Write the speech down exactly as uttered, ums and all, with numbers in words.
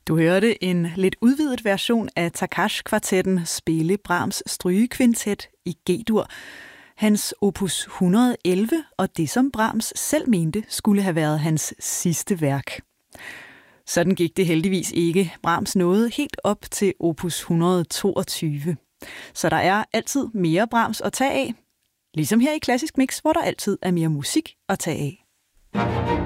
Du hørte en lidt udvidet version af Takash-kvartetten spille Brahms strygekvintet i G-dur, hans opus et hundrede og elleve, og det som Brahms selv mente skulle have været hans sidste værk. Sådan gik det heldigvis ikke. Brahms nåede helt op til opus et hundrede og toogtyve. Så der er altid mere Brahms at tage af. Ligesom her i Klassisk Mix, hvor der altid er mere musik at tage af.